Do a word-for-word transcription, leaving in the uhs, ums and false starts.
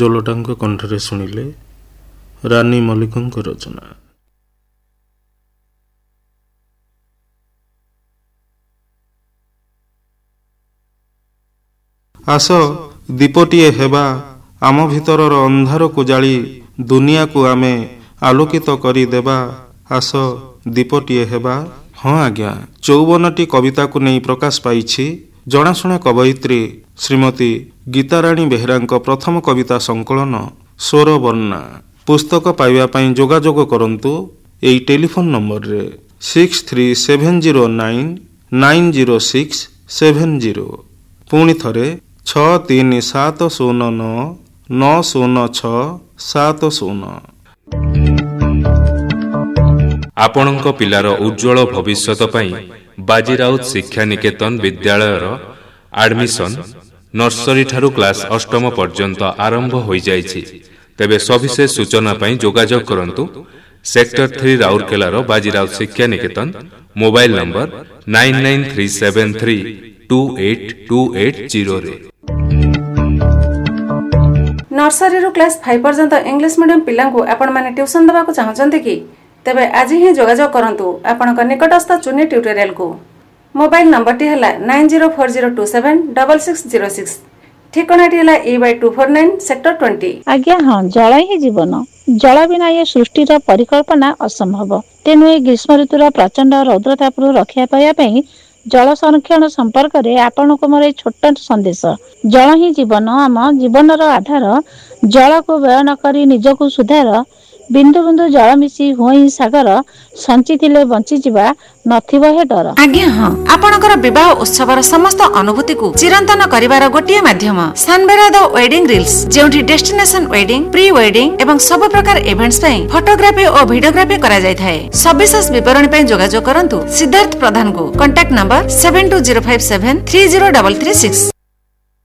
ଜୋଲଟାଙ୍କ କଣ୍ଠରେ ଶୁଣିଲେ ରାନୀ ମଲ୍ଲିକଙ୍କ ରଚନା। ଆସ ଦୀପଟିଏ ହେବା, ଆମ ଭିତରର ଅନ୍ଧାରକୁ ଜାଳି ଦୁନିଆକୁ ଆମେ ଆଲୋକିତ କରିଦେବା। ଆସ ଦୀପଟିଏ ହେବା। ହଁ ଆଜ୍ଞା, ଚଉବନଟି କବିତାକୁ ନେଇ ପ୍ରକାଶ ପାଇଛି ଜଣାଶୁଣା କବୟିତ୍ରୀ ଶ୍ରୀମତୀ ଗୀତାରାଣୀ ବେହେରାଙ୍କ ପ୍ରଥମ କବିତା ସଂକଳନ ସ୍ୱର ବର୍ଣ୍ଣା। ପୁସ୍ତକ ପାଇବା ପାଇଁ ଯୋଗାଯୋଗ କରନ୍ତୁ ଏହି ଟେଲିଫୋନ ନମ୍ବରରେ six three seven zero nine nine zero six seven zero. ପୁଣି ଥରେ ଛଅ ତିନି ସାତ ଶୂନ ନଅ ନଅ ଶୂନ ଛଅ ସାତ ଶୂନ। ଆପଣଙ୍କ ପିଲାର ଉଜ୍ଜଳ ଭବିଷ୍ୟତ ପାଇଁ ବାଜିରାଉତ ଶିକ୍ଷା ନିକେତନ ବିଦ୍ୟାଳୟର ଆଡମିସନ ନର୍ସରୀ ଠାରୁ କ୍ଲାସ ଅଷ୍ଟମ ପର୍ଯ୍ୟନ୍ତ ଆରମ୍ଭ ହୋଇଯାଇଛି। ତେବେ ସବିଶେଷ ସୂଚନା ପାଇଁ ଯୋଗାଯୋଗ କରନ୍ତୁ ସେକ୍ଟର ଥ୍ରୀ ରାଉରକେଲାର ବାଜିରାଉତ ଶିକ୍ଷା Niketan, mobile number nine nine three seven three two eight two eight ଜିରୋରେ। ନର୍ସରୀରୁ class five ପର୍ଯ୍ୟନ୍ତ ଇଂଲିଶ ମିଡିୟମ ପିଲାଙ୍କୁ ଆପଣମାନେ ଟ୍ୟୁସନ ଦେବାକୁ ଚାହୁଁଛନ୍ତି କି? ତେବେ ଆଜି ହିଁ ଯୋଗାଯୋଗ କରନ୍ତୁ ଆପଣଙ୍କ ନିକଟସ୍ଥ ଚୁନି ଟ୍ୟୁଟୋରିଆଲକୁ। ମୋବାଇଲ ନମ୍ବରଟି ହେଲା nine zero four zero two seven double six zero six. ଠିକଣାଟି ହେଲା ଇ Bai two four nine sector twenty. ଆଜ୍ଞା ହଁ, ଜଳ ହିଁ ଜୀବନ। ଜଳ ବିନା ଏ ସୃଷ୍ଟିର ପରିକଳ୍ପନା ଅସମ୍ଭବ। ତେଣୁ ଏ ଗ୍ରୀଷ୍ମ ଋତୁର ପ୍ରଚଣ୍ଡ ରୌଦ୍ରତାପରୁ ରକ୍ଷା ପାଇବା ପାଇଁ ଜଳ ସଂରକ୍ଷଣ ସମ୍ପର୍କରେ ଆପଣଙ୍କୁ ମୋର এই ଛୋଟ ସନ୍ଦେଶ। ଜଳ ହିଁ ଜୀବନ, ଆମ ଜୀବନର ଆଧାର। ଜଳକୁ ବ୍ୟୟ ନ କରି ନିଜକୁ ସୁଧାର। ବିନ୍ଦୁ ବିନ୍ଦୁ ଜଳ ମିଶି ହୁଏ ସାଗର, ସଞ୍ଚିଥିଲେ ବଞ୍ଚିଯିବା ନଥିବ ହେ ଡର। ଆଜ୍ଞା ହଁ, ଆପଣଙ୍କର ବିବାହ ଉତ୍ସବର ସମସ୍ତ ଅନୁଭୂତିକୁ ଚିରନ୍ତନ କରିବାର ଗୋଟିଏ ମାଧ୍ୟମ ସାନବେରା ଦ ୱେଡିଂ ରିଲ୍ସ, ଯେଉଁଠି ଡେଷ୍ଟିନେସନ ୱେଡିଂ, ପ୍ରି ୱେଡିଂ ଏବଂ ସବୁ ପ୍ରକାର ଇଭେଣ୍ଟସ ପାଇଁ ଫଟୋଗ୍ରାଫି ଓ ଭିଡିଓଗ୍ରାଫି କରାଯାଇଥାଏ। ସବିଶେଷ ବିବରଣୀ ପାଇଁ ଯୋଗାଯୋଗ କରନ୍ତୁ ସିଦ୍ଧାର୍ଥ ପ୍ରଧାନଙ୍କୁ। Contact number seven two zero five seven three zero double three six.